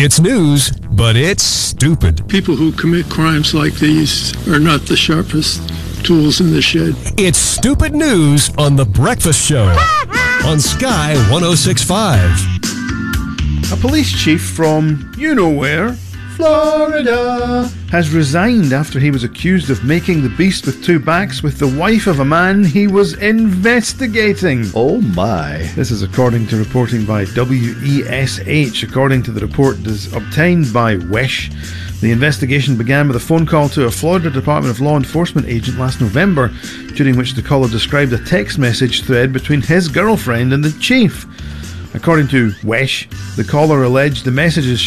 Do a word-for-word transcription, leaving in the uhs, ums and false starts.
It's news, but it's stupid. People who commit crimes like these are not the sharpest tools in the shed. It's stupid news on The Breakfast Show on Sky one oh six point five. A police chief from you-know-where, Florida, has resigned after he was accused of making the beast with two backs with the wife of a man he was investigating. Oh my. This is according to reporting by W E S H. According to the report obtained by Wesh, the investigation began with a phone call to a Florida Department of Law Enforcement agent last November, during which the caller described a text message thread between his girlfriend and the chief. According to Wesh, the caller alleged the messages